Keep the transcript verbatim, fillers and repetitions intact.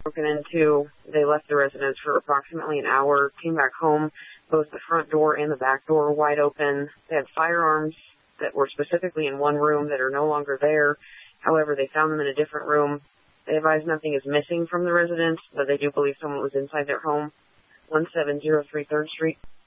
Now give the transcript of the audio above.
broken into. They left the residence for approximately an hour, came back home. Both the front door and the back door were wide open. They had firearms that were specifically in one room that are no longer there. However, they found them in a different room. They advise nothing is missing from the residence, but they do believe someone was inside their home. one seven zero three third Street.